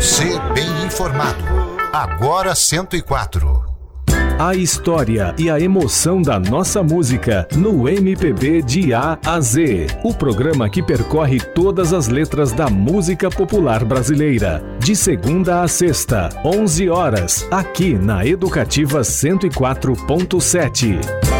Ser bem informado. Agora 104. A história e a emoção da nossa música no MPB de A a Z. O programa que percorre todas as letras da música popular brasileira. De segunda a sexta, 11 horas, aqui na Educativa 104.7.